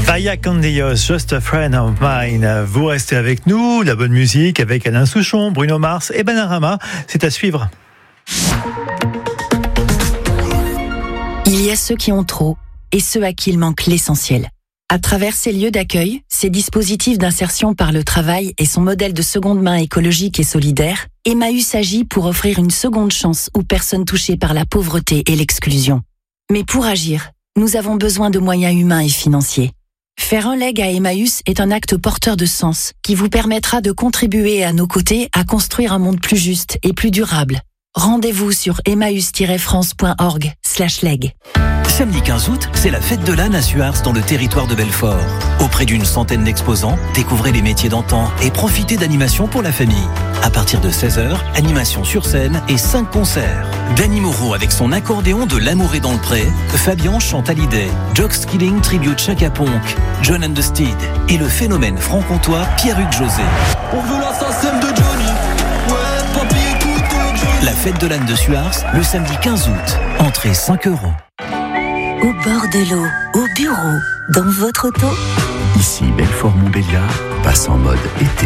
Vaya con Dios, Just a Friend of Mine. Vous restez avec nous, la bonne musique avec Alain Souchon, Bruno Mars et Benrahma. C'est à suivre. Il y a ceux qui ont trop et ceux à qui il manque l'essentiel. À travers ces lieux d'accueil, ces dispositifs d'insertion par le travail et son modèle de seconde main écologique et solidaire, Emmaüs agit pour offrir une seconde chance aux personnes touchées par la pauvreté et l'exclusion. Mais pour agir, nous avons besoin de moyens humains et financiers. Faire un leg à Emmaüs est un acte porteur de sens qui vous permettra de contribuer à nos côtés à construire un monde plus juste et plus durable. Rendez-vous sur emmaüs-france.org/leg. Samedi 15 août, c'est la fête de l'âne à Suars dans le territoire de Belfort. Auprès d'une centaine d'exposants, découvrez les métiers d'antan et profitez d'animations pour la famille. À partir de 16h, animation sur scène et 5 concerts. Danny Moreau avec son accordéon de L'amour est dans le pré, Fabian chante Hallyday, Jock Skilling tribute Chaka Ponk, John and the Steed et le phénomène franc-comtois Pierre-Hugues José. On veut la SACEM de Johnny. Ouais, papy écoute Johnny. La fête de l'âne de Suars, le samedi 15 août. Entrée 5 €. Au bord de l'eau, au bureau, dans votre auto. Ici Belfort-Montbéliard passe en mode été.